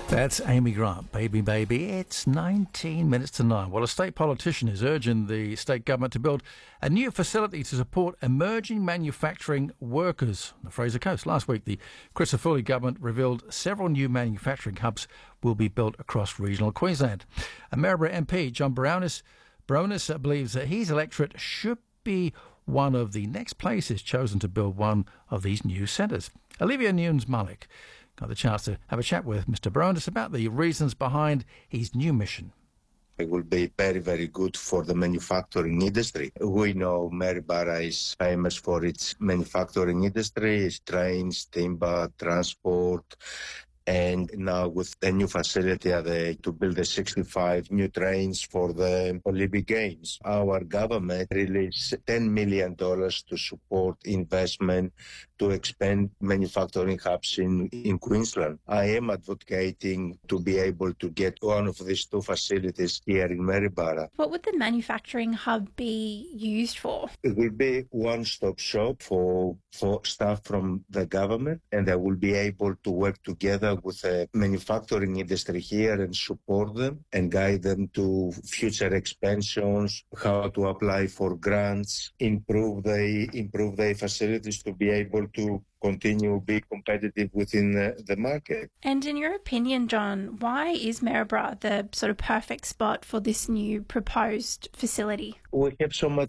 That's Amy Grant, Baby Baby. It's 19 minutes to 9. Well, a state politician is urging the state government to build a new facility to support emerging manufacturing workers on the Fraser Coast. Last week, the Crisafulli government revealed several new manufacturing hubs will be built across regional Queensland. And Maryborough MP John Baronis believes that his electorate should be one of the next places chosen to build one of these new centres. Olivia Nunes-Mullick got the chance to have a chat with Mr. Baronis about the reasons behind his new mission. It will be very, very good for the manufacturing industry. We know Maryborough is famous for its manufacturing industry, its trains, timber, transport. And now with the new facility to build the 65 new trains for the Olympic Games, our government released $10 million to support investment to expand manufacturing hubs in Queensland. I am advocating to be able to get one of these two facilities here in Maryborough. What would the manufacturing hub be used for? It will be one-stop shop for staff from the government, and they will be able to work together with the manufacturing industry here and support them and guide them to future expansions, how to apply for grants, improve their facilities to be able to continue be competitive within the market. And in your opinion, John, why is Maryborough the sort of perfect spot for this new proposed facility? We have so much